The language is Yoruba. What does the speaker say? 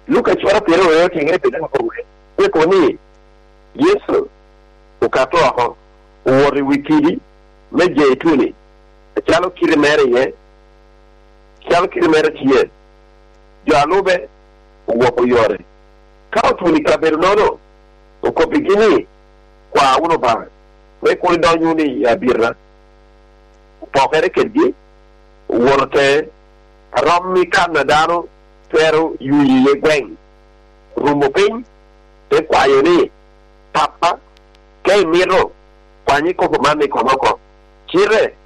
Luka chwara pero wewe kingere pede makoruhe we koni Yesu ukatoa ho uwori wikiri meje ituni chalo kiri mere ye chalo kiri mere chiye jo alube uwopo yore kao tuni kaberu nono uko bigini kwa uno ba we koni danyuni ya birra pokere kedgi worte rammi kanadano pero yuyi gweng rumo piny te kwayo ni papa ke miro kwanyi ko mane ko moko chire